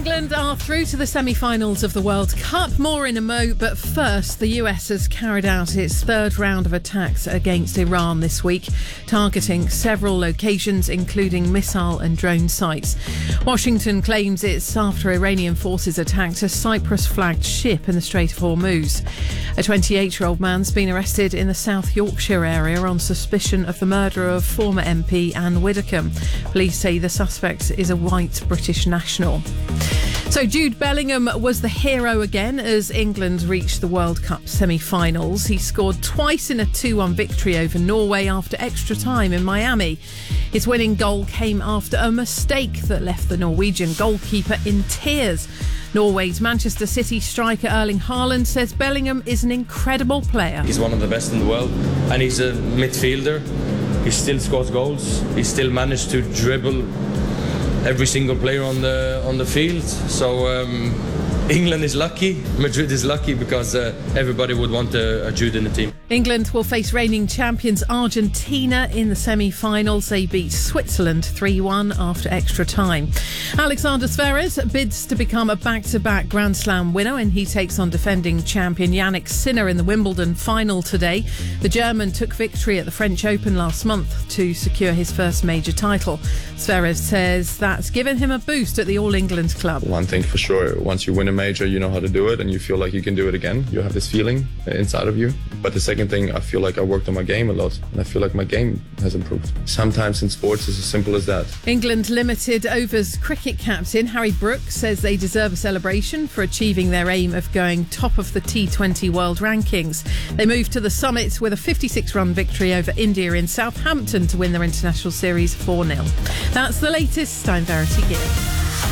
England are through to the semi-finals of the World Cup. More in a mo, but first, the US has carried out its third round of attacks against Iran this week, targeting several locations, including missile and drone sites. Washington claims it's after Iranian forces attacked a Cyprus-flagged ship in the Strait of Hormuz. A 28-year-old man's been arrested in the South Yorkshire area on suspicion of the murder of former MP Anne Widdecombe. Police say the suspect is a white British national. So Jude Bellingham was the hero again as England reached the World Cup semi-finals. He scored twice in a 2-1 victory over Norway after extra time in Miami. His winning goal came after a mistake that left the Norwegian goalkeeper in tears. Norway's Manchester City striker Erling Haaland says Bellingham is an incredible player. He's one of the best in the world, and he's a midfielder. He still scores goals. He still managed to dribble every single player on the field. So England is lucky, Madrid is lucky, because everybody would want a Jude in the team. England will face reigning champions Argentina in the semi-finals. They beat Switzerland 3-1 after extra time. Alexander Zverev bids to become a back-to-back Grand Slam winner, and he takes on defending champion Jannik Sinner in the Wimbledon final today. The German took victory at the French Open last month to secure his first major title. Zverev says that's given him a boost at the All England club. One thing for sure, once you win a major, you know how to do it and you feel like you can do it again. You have this feeling inside of you. But the second thing, I feel like I worked on my game a lot, and I feel like my game has improved. Sometimes in sports it's as simple as that. England limited overs cricket captain Harry Brooks says they deserve a celebration for achieving their aim of going top of the T20 world rankings. They moved to the summit with a 56-run victory over India in Southampton to win their international series 4-0. That's the latest. I'm Verity Gill.